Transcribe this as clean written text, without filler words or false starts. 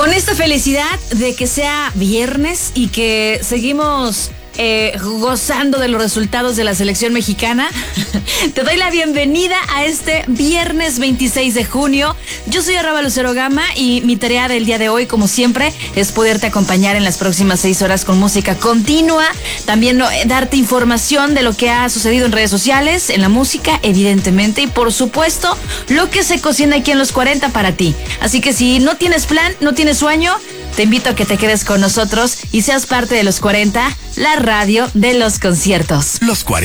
Con esta felicidad de que sea viernes y que seguimos gozando de los resultados de la selección mexicana, te doy la bienvenida a este viernes 26 de junio. Yo soy Arraba Lucero Gama y mi tarea del día de hoy, como siempre, es poderte acompañar en las próximas 6 horas con música continua. También darte información de lo que ha sucedido en redes sociales, en la música, evidentemente, y por supuesto, lo que se cocina aquí en Los 40 para ti. Así que si no tienes plan, no tienes sueño, te invito a que te quedes con nosotros y seas parte de Los 40, la radio de los conciertos. Los 40.